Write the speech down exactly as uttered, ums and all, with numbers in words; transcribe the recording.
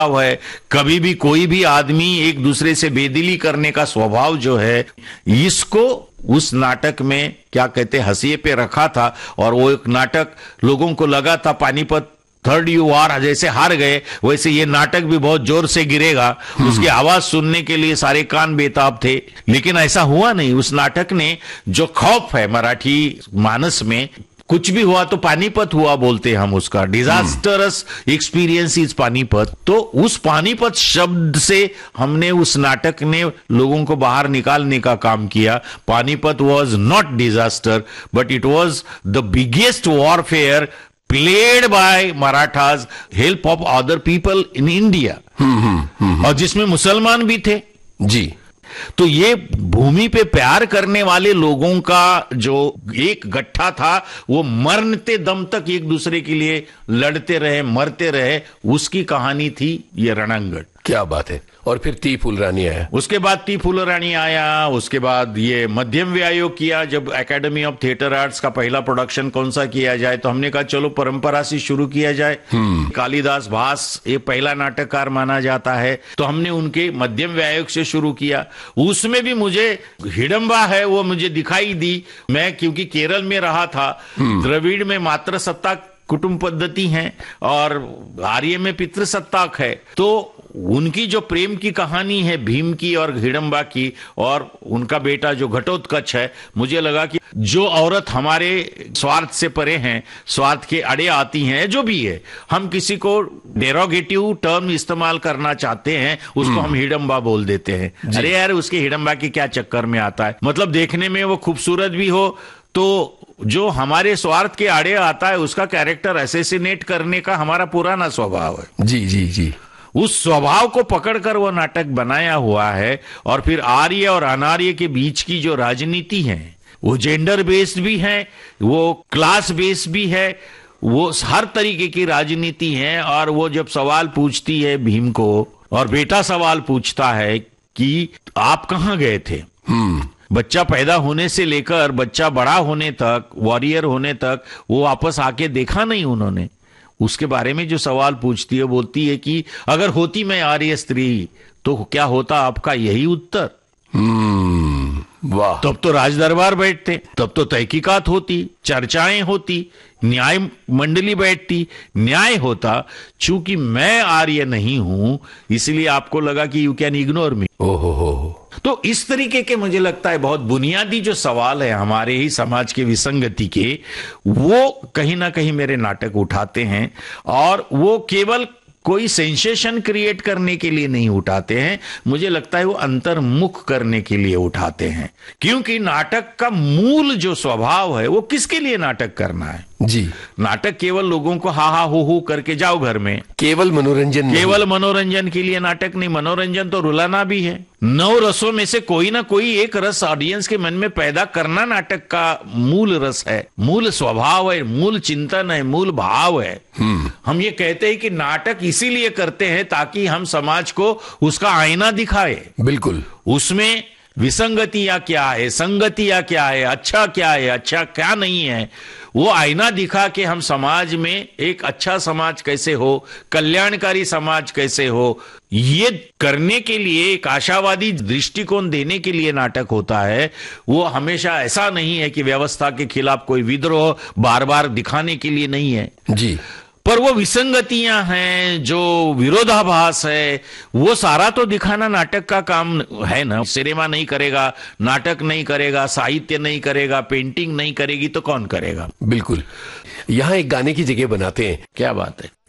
है, कभी भी कोई भी आदमी एक दूसरे से बेदिली करने का स्वभाव जो है, इसको उस नाटक में क्या कहते हंसिए पे रखा था। और वो एक नाटक लोगों को लगा था पानीपत थर्ड यू वार जैसे हार गए, वैसे ये नाटक भी बहुत जोर से गिरेगा, उसकी आवाज सुनने के लिए सारे कान बेताब थे। लेकिन ऐसा हुआ नहीं। उस नाटक ने जो खौफ है मराठी मानस में, कुछ भी हुआ तो पानीपत हुआ बोलते हैं हम उसका, डिजास्टरस एक्सपीरियंस इज पानीपत। तो उस पानीपत शब्द से हमने उस नाटक ने लोगों को बाहर निकालने का काम किया। Panipat was not disaster but it was the biggest warfare played by Marathas, help of other people in India, और जिसमें मुसलमान भी थे जी। तो ये भूमि पे प्यार करने वाले लोगों का जो एक गट्ठा था, वो मरते दम तक एक दूसरे के लिए लड़ते रहे, मरते रहे, उसकी कहानी थी ये रणंगड़। क्या बात है। और फिर ती फुलरानी आया, उसके बाद ती फुलरानी आया, उसके बाद ये मध्यम व्यायोग किया। जब एकेडमी ऑफ थिएटर आर्ट्स का पहला प्रोडक्शन कौन सा किया जाए, तो हमने कहा चलो परंपरा से शुरू किया जाए। कालिदास भास ये पहला नाटककार माना जाता है, तो हमने उनके मध्यम व्यायोग से शुरू किया। उसमें भी मुझे हिडम्बा है वो मुझे दिखाई दी। मैं क्योंकि केरल में रहा था, द्रविड़ में मातृ सत्ता कुटुंब पद्धति है और आर्य में पितृसत्ताक है, तो उनकी जो प्रेम की कहानी है भीम की और हिडम्बा की, और उनका बेटा जो घटोत्कच है, मुझे लगा कि जो औरत हमारे स्वार्थ से परे हैं, स्वार्थ के अड़े आती हैं, जो भी है, हम किसी को डेरोगेटिव टर्म इस्तेमाल करना चाहते हैं, उसको हम हिडम्बा बोल देते हैं। अरे यार उसके हिडम्बा के क्या चक्कर में आता है, मतलब देखने में वो खूबसूरत भी हो तो जो हमारे स्वार्थ के आड़े आता है उसका कैरेक्टर असैसिनेट करने का हमारा पुराना स्वभाव है। जी जी जी। उस स्वभाव को पकड़कर वो नाटक बनाया हुआ है। और फिर आर्य और अनार्य के बीच की जो राजनीति है, वो जेंडर बेस्ड भी है, वो क्लास बेस्ड भी है, वो हर तरीके की राजनीति है। और वो जब सवाल पूछती है भीम को, और बेटा सवाल पूछता है कि आप कहाँ गए थे, बच्चा पैदा होने से लेकर बच्चा बड़ा होने तक, वॉरियर होने तक, वो वापस आके देखा नहीं उन्होंने। उसके बारे में जो सवाल पूछती है, बोलती है कि अगर होती मैं आर्य स्त्री तो क्या होता आपका यही उत्तर। हम्म, वाह। तब तो राज दरबार बैठते, तब तो तहकीकात होती, चर्चाएं होती, न्याय मंडली बैठती, न्याय होता। चूंकि मैं आर्य नहीं हूं इसलिए आपको लगा कि यू कैन इग्नोर मी। ओहो हो। तो इस तरीके के मुझे लगता है बहुत बुनियादी जो सवाल है हमारे ही समाज के विसंगति के, वो कहीं ना कहीं मेरे नाटक उठाते हैं। और वो केवल कोई सेंसेशन क्रिएट करने के लिए नहीं उठाते हैं, मुझे लगता है वो अंतर्मुख करने के लिए उठाते हैं। क्योंकि नाटक का मूल जो स्वभाव है वो किसके लिए नाटक करना है जी। नाटक केवल लोगों को हा हा हो हो करके जाओ घर में, केवल मनोरंजन, केवल मनोरंजन के लिए नाटक नहीं। मनोरंजन तो रुलाना भी है। नौ रसों में से कोई ना कोई एक रस ऑडियंस के मन में पैदा करना नाटक का मूल रस है, मूल स्वभाव है, मूल चिंतन है, मूल भाव है। हम ये कहते हैं कि नाटक इसीलिए करते हैं ताकि हम समाज को उसका आईना दिखाए। बिल्कुल। उसमें विसंगतियां क्या है, संगतियां क्या है, अच्छा क्या है, अच्छा क्या नहीं है, वो आईना दिखा के हम समाज में एक अच्छा समाज कैसे हो, कल्याणकारी समाज कैसे हो, ये करने के लिए एक आशावादी दृष्टिकोण देने के लिए नाटक होता है। वो हमेशा ऐसा नहीं है कि व्यवस्था के खिलाफ कोई विद्रोह बार बार दिखाने के लिए नहीं है जी। पर वो विसंगतियां हैं, जो विरोधाभास है, वो सारा तो दिखाना नाटक का काम है ना। सिनेमा नहीं करेगा, नाटक नहीं करेगा, साहित्य नहीं करेगा, पेंटिंग नहीं करेगी तो कौन करेगा। बिल्कुल। यहां एक गाने की जगह बनाते हैं। क्या बात है।